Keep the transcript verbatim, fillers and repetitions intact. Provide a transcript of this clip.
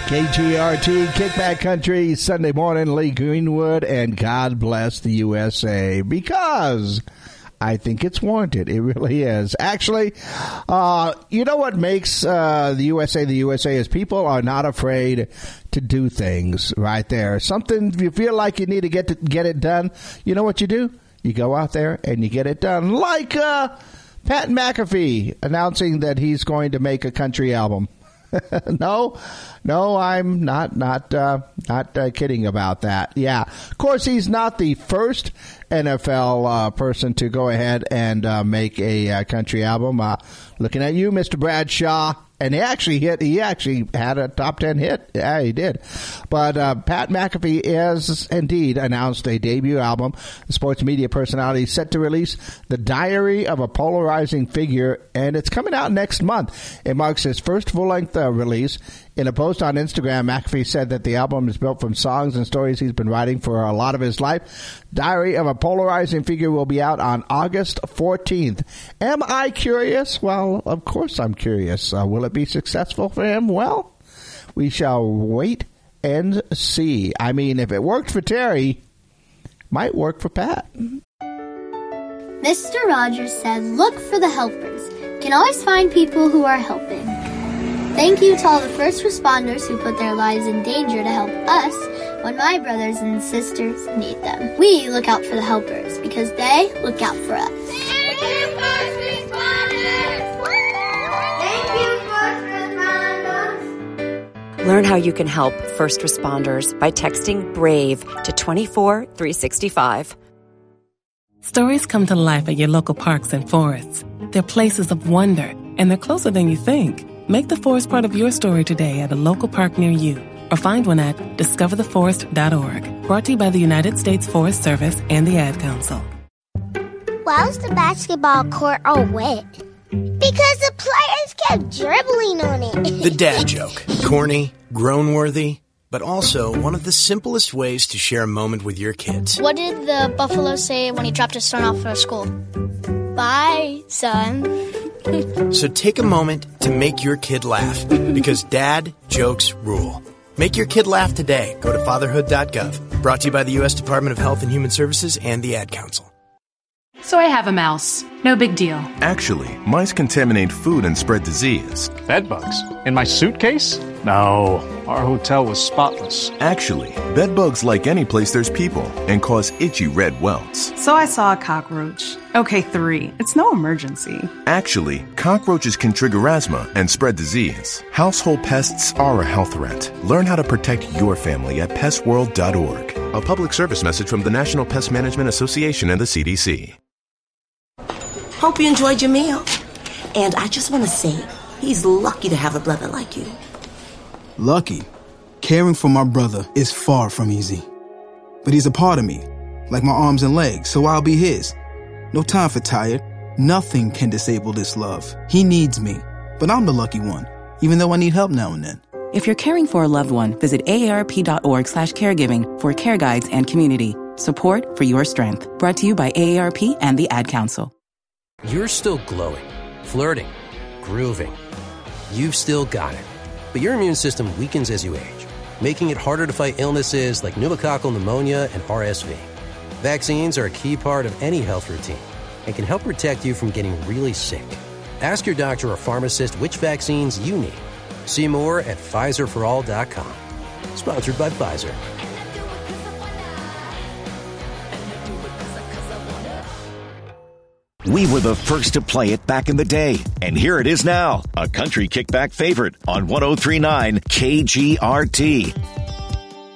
K G R T, Kickback Country, Sunday morning, Lee Greenwood, and God bless the U S A, because I think it's warranted. It really is. Actually, uh, you know what makes uh, the U S A the U S A is people are not afraid to do things right there. Something, if you feel like you need to get to get it done, you know what you do? You go out there and you get it done. Like uh, Pat McAfee announcing that he's going to make a country album. no, no, I'm not not uh, not uh, kidding about that. Yeah, of course, he's not the first N F L uh, person to go ahead and uh, make a uh, country album. Uh, looking at you, Mister Bradshaw. And he actually hit. He actually had a top ten hit. Yeah, he did. But uh, Pat McAfee has indeed announced a debut album. The sports media personality is set to release The Diary of a Polarizing Figure, and it's coming out next month. It marks his first full-length uh, release. In a post on Instagram, McAfee said that the album is built from songs and stories he's been writing for a lot of his life. Diary of a Polarizing Figure will be out on August fourteenth. Am I curious? Well, of course I'm curious. Uh, will it be successful for him? Well, we shall wait and see. I mean, if it worked for Terry, might work for Pat. Mister Rogers said, look for the helpers. You can always find people who are helping. Thank you to all the first responders who put their lives in danger to help us when my brothers and sisters need them. We look out for the helpers because they look out for us. Thank you, first responders! Thank you, first responders! Learn how you can help first responders by texting BRAVE to two four three six five. Stories come to life at your local parks and forests. They're places of wonder, and they're closer than you think. Make the forest part of your story today at a local park near you, or find one at discover the forest dot org. Brought to you by the United States Forest Service and the Ad Council. Why was the basketball court all wet? Because the players kept dribbling on it. The dad joke. Corny, groan-worthy, but also one of the simplest ways to share a moment with your kids. What did the buffalo say when he dropped his son off for school? Bye, son. So take a moment to make your kid laugh, because dad jokes rule. Make your kid laugh today. Go to fatherhood dot gov. Brought to you by the U S Department of Health and Human Services and the Ad Council. So I have a mouse. No big deal. Actually, mice contaminate food and spread disease. Bed bugs? In my suitcase? No, our hotel was spotless. Actually, bed bugs like any place there's people and cause itchy red welts. So I saw a cockroach. Okay, three. It's no emergency. Actually, cockroaches can trigger asthma and spread disease. Household pests are a health threat. Learn how to protect your family at pest world dot org. A public service message from the National Pest Management Association and the C D C. Hope you enjoyed your meal. And I just want to say, he's lucky to have a brother like you. Lucky? Caring for my brother is far from easy. But he's a part of me, like my arms and legs, so I'll be his. No time for tired. Nothing can disable this love. He needs me, but I'm the lucky one, even though I need help now and then. If you're caring for a loved one, visit A A R P dot org slash caregiving for care guides and community. Support for your strength. Brought to you by A A R P and the Ad Council. You're still glowing, flirting, grooving. You've still got it. But your immune system weakens as you age, making it harder to fight illnesses like pneumococcal pneumonia and R S V. Vaccines are a key part of any health routine and can help protect you from getting really sick. Ask your doctor or pharmacist which vaccines you need. See more at Pfizer for all dot com. Sponsored by Pfizer. We were the first to play it back in the day, and here it is now, a country kickback favorite on one oh three point nine K G R T.